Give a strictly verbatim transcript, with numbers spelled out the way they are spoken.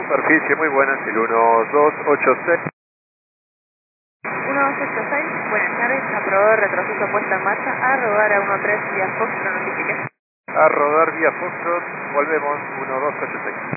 Superficie muy buenas, el uno dos ocho seis. uno dos ocho seis, buenas tardes, aprobado retroceso puesta en marcha, a rodar a uno tres vía Fox, lo notifique. A rodar vía Foxtrot, volvemos uno dos ocho seis.